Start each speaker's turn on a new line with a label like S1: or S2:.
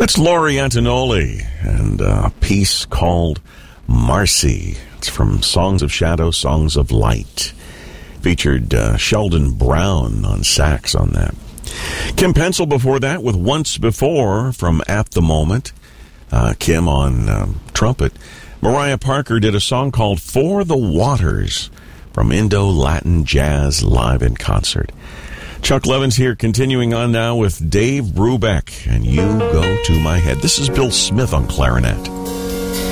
S1: That's Laurie Antonelli and a piece called Marcy. It's from Songs of Shadow, Songs of Light. Featured Sheldon Brown on sax on that. Kim Pencil before that with Once Before from At the Moment. Kim on trumpet. Mariah Parker did a song called For the Waters from Indo-Latin Jazz Live in Concert. Chuck Levins here, continuing on now with Dave Brubeck and You Go to My Head. This is Bill Smith on clarinet.